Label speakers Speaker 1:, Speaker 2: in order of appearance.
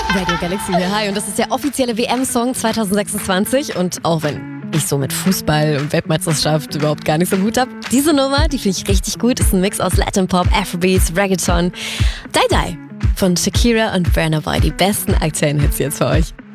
Speaker 1: Radio Galaxy hier, hi. Und das ist der offizielle WM-Song 2026. Und auch wenn ich so mit Fußball und Weltmeisterschaft überhaupt gar nicht so gut habe, diese Nummer, die finde ich richtig gut, ist ein Mix aus Latin Pop, Afrobeats, Reggaeton. Die Die von Shakira und Burna Boy, die besten aktuellen Hits jetzt für euch.